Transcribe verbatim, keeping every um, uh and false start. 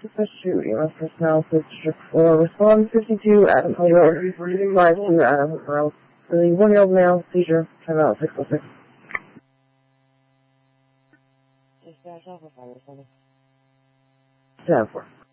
Dispatch two, E M S personnel, District four, respond fifty-two, Adam Holyoke, reading by one, Adam Burrows, the one-year-old male, seizure, time out six oh six. Dispatch Alpha five oh seven. ten four.